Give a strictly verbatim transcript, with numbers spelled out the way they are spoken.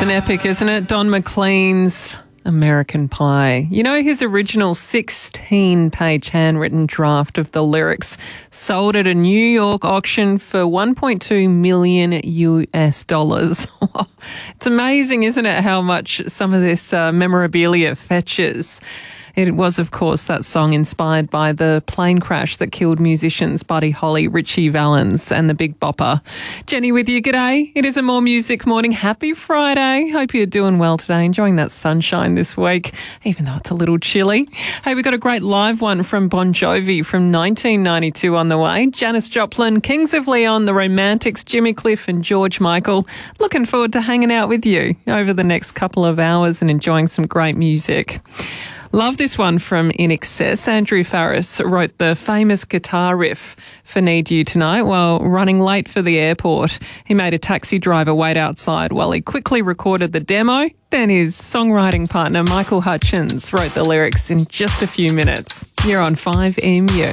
It's an epic, isn't it? Don McLean's American Pie. You know, his original sixteen-page handwritten draft of the lyrics sold at a New York auction for one point two million U S dollars. It's amazing, isn't it, how much some of this uh, memorabilia fetches. It was, of course, that song inspired by the plane crash that killed musicians Buddy Holly, Richie Valens and the Big Bopper. Jenny with you. G'day. It is a More Music morning. Happy Friday. Hope you're doing well today, enjoying that sunshine this week, even though it's a little chilly. Hey, we got a great live one from Bon Jovi from nineteen ninety-two on the way. Janis Joplin, Kings of Leon, The Romantics, Jimmy Cliff and George Michael. Looking forward to hanging out with you over the next couple of hours and enjoying some great music. Love this one from In Excess. Andrew Farriss wrote the famous guitar riff for Need You Tonight while running late for the airport. He made a taxi driver wait outside while he quickly recorded the demo. Then his songwriting partner, Michael Hutchence, wrote the lyrics in just a few minutes. You're on five M U.